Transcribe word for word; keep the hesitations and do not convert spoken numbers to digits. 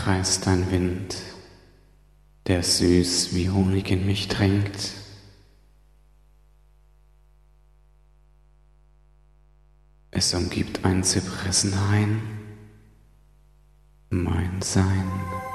kreist ein Wind, der süß wie Honig in mich dringt. Es umgibt ein Zypressenhain, mein Sein.